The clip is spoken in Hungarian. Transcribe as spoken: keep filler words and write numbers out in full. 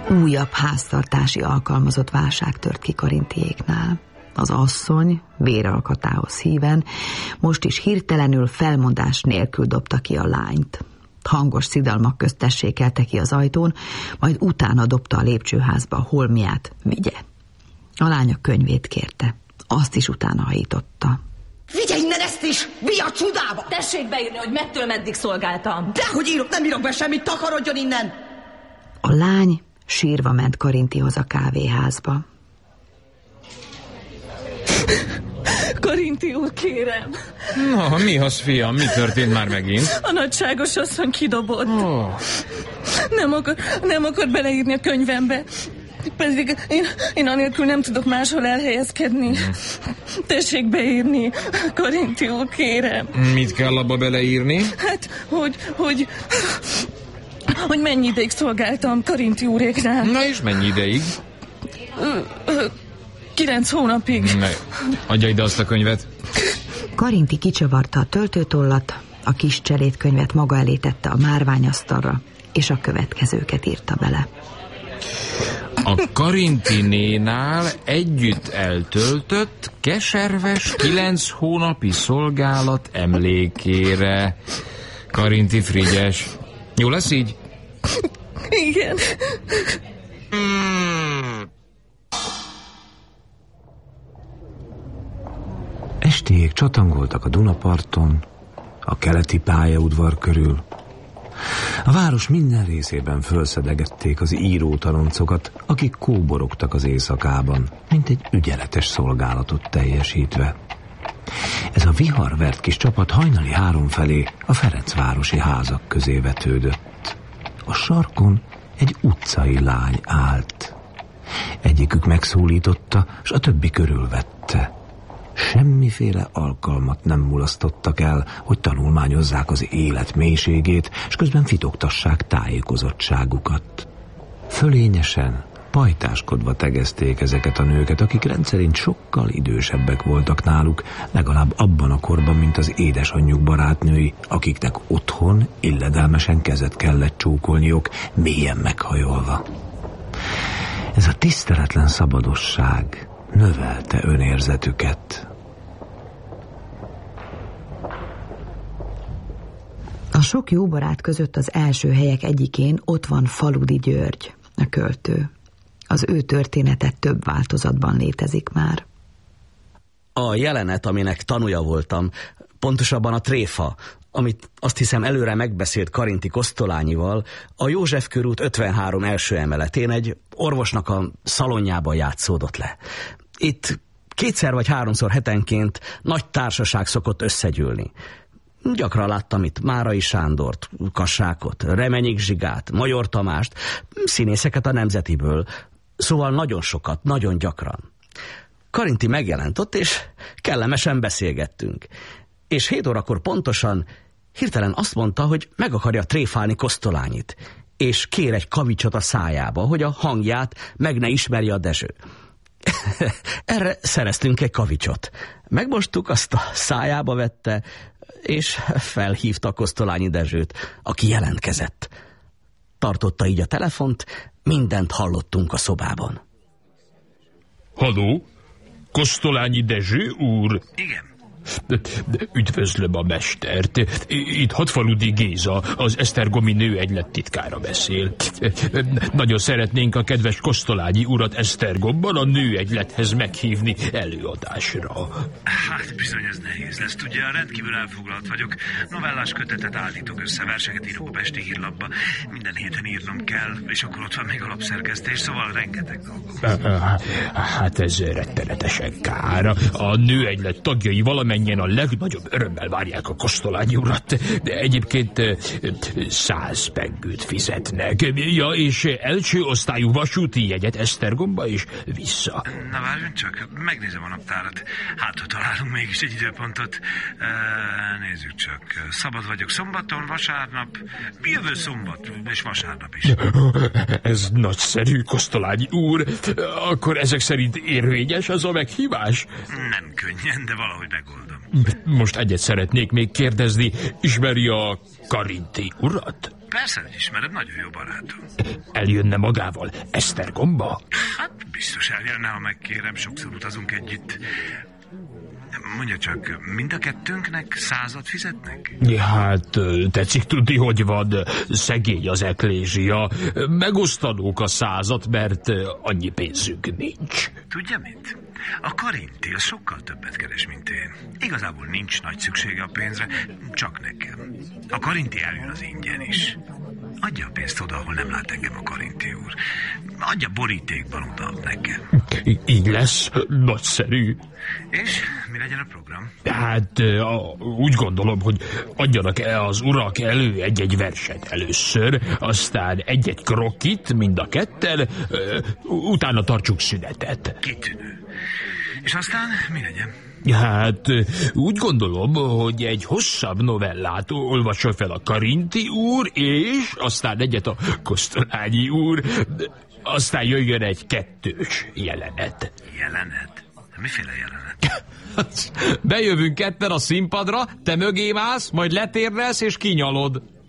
Újabb háztartási alkalmazott válság tört ki Karintiéknál. Az asszony véralkatához híven most is hirtelenül felmondás nélkül dobta ki a lányt. Hangos szidalmak közt tessékelte ki az ajtón, majd utána dobta a lépcsőházba a holmiát, vigye. A lány a könyvét kérte, azt is utána hajította. Vigye innen ezt is! Mi a csudába? Tessék beírni, hogy mettől meddig szolgáltam. Dehogy írok, nem írok be semmit, takarodjon innen! A lány sírva ment Karintihoz a kávéházba. Karinti úr, kérem. Na, mi az, fiam? Mi történt már megint? A nagyságos asszony kidobott. Oh. Nem akar, nem akar beleírni a könyvembe. Pedig én, én anélkül nem tudok máshol elhelyezkedni. Hmm. Tessék beírni, Karinti úr, kérem. Mit kell abba beleírni? Hát, hogy, hogy, hogy mennyi ideig szolgáltam Karinti úréknál. Na és mennyi ideig? Ö, ö, kilenc hónapig. Ne, adja ide azt a könyvet. Karinti kicsavarta a töltőtollat, a kis cselédkönyvet maga elé tette a márványasztalra, és a következőket írta bele. A Karinti nénál együtt eltöltött keserves kilenc hónapi szolgálat emlékére. Karinti Frigyes. Jó lesz így? Igen. Estéjék csatangoltak a Dunaparton, a keleti pályaudvar körül. A város minden részében fölszedegették az írótaloncokat, akik kóborogtak az éjszakában, mint egy ügyeletes szolgálatot teljesítve. Ez a viharvert kis csapat hajnali három felé a Ferencvárosi házak közé vetődött. A sarkon egy utcai lány állt. Egyikük megszólította, s a többi körülvette. Semmiféle alkalmat nem mulasztottak el, hogy tanulmányozzák az élet mélységét, és közben fitoktassák tájékozottságukat. Fölényesen, pajtáskodva tegezték ezeket a nőket, akik rendszerint sokkal idősebbek voltak náluk, legalább abban a korban, mint az édesanyjuk barátnői, akiknek otthon illedelmesen kezet kellett csókolniuk, mélyen meghajolva. Ez a tiszteletlen szabadosság növelte önérzetüket. A sok jó barát között az első helyek egyikén ott van Faludi György, a költő. Az ő története több változatban létezik már. A jelenet, aminek tanúja voltam, pontosabban a tréfa, amit azt hiszem előre megbeszélt Karinti Kosztolányival, a József körút ötvenhárom első emeletén egy orvosnak a szalonjában játszódott le. Itt kétszer vagy háromszor hetenként nagy társaság szokott összegyűlni. Gyakran láttam itt Márai Sándort, Kassákot, Remenyik Zsigát, Major Tamást, színészeket a Nemzetiből, szóval nagyon sokat, nagyon gyakran. Karinti megjelent ott, és kellemesen beszélgettünk. És hét órakor pontosan hirtelen azt mondta, hogy meg akarja tréfálni Kosztolányit, és kér egy kavicsot a szájába, hogy a hangját meg ne ismerje a Dezső. Erre szereztünk egy kavicsot. Megmostuk, azt a szájába vette, és felhívta Kosztolányi Dezsőt, aki jelentkezett. Tartotta így a telefont, mindent hallottunk a szobában. Halló? Kosztolányi Dezső úr? Igen. De, de üdvözlöm a mestert. Itt Hadfaludi Géza, az Esztergomi Nőegylet titkára beszél. Nagyon szeretnénk a kedves Kosztolányi urat Esztergomban a Nőegylethez meghívni előadásra. Hát bizony ez nehéz lesz. Tudja, rendkívül elfoglalt vagyok. Novellás kötetet állítok össze, verseket írok a Pesti Hírlapba. Minden héten írnom kell, és akkor ott van még a lapszerkesztés, szóval rengeteg dolgom. Hát ez rettenetesen kár. A Nőegylet tagjai valami mennyien a legnagyobb örömmel várják a Kosztolányi urat, de egyébként száz pengőt fizetnek. Ja, és első osztályú vasúti jegyet Esztergomba és vissza. Na várjunk csak, megnézem a naptárat. Hát, ha találunk mégis egy időpontot. Nézzük csak. Szabad vagyok szombaton, vasárnap, jövő szombat és vasárnap is. Ez nagyszerű, Kosztolányi úr. Akkor ezek szerint érvényes az a meghívás? Nem könnyen, de valahogy megoldom. Most egyet szeretnék még kérdezni. Ismeri a Karinti urat? Persze, hogy ismered, nagyon jó barátom. Eljönne magával Esztergomba? Hát biztos eljönne, ha megkérem, sokszor utazunk együtt. Mondja csak, mind a kettőnknek százat fizetnek? Hát, tetszik tudni, hogy van, szegény az eklézsia. Megosztanók a százat, mert annyi pénzünk nincs. Tudja mit? A Karinti az sokkal többet keres, mint én. Igazából nincs nagy szüksége a pénzre, csak nekem. A Karinti eljön az ingyen is. Adja a pénzt oda, ahol nem lát engem a Karinti úr. Adja borítékban oda nekem. Így lesz, nagyszerű. És mi legyen a program? Hát úgy gondolom, hogy adjanak-e az urak elő egy-egy verset először, aztán egy-egy krokit mind a ketten, utána tartsuk szünetet. Kitűnő. És aztán mi legyen? Hát úgy gondolom, hogy egy hosszabb novellát olvasson fel a Karinti úr, és aztán egyet a Kosztolányi úr, aztán jöjjön egy kettős jelenet. Jelenet? Miféle jelenet? Bejövünk ketten a színpadra, te mögém állsz, majd letérdelsz és kinyalod.